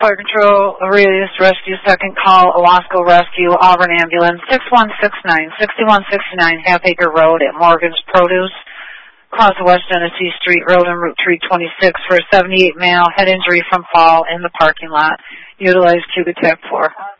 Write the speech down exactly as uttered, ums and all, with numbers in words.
Fire Control, Aurelius Rescue, second call, Owasco Rescue, Auburn Ambulance, six one six nine, six one six nine, Half Acre Road at Morgan's Produce, across the West Genesee Street Road and Route three twenty-six for a seventy-eight male head injury from fall in the parking lot. Utilize Cuba Tech four.